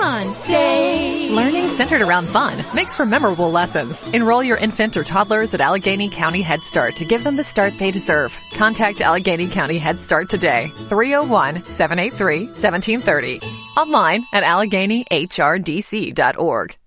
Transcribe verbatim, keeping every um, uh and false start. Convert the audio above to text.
Come on, stay. Learning centered around fun makes for memorable lessons. Enroll your infant or toddlers at Allegheny County Head Start to give them the start they deserve. Contact Allegheny County Head Start today. three oh one, seven eight three, one seven three oh. Online at Allegheny H R D C dot org.